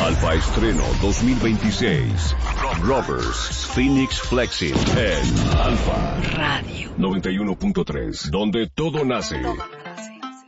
Alfa Estreno 2026. Rovers, Phoenix Flexing en Alfa Radio 91.3, donde todo nace.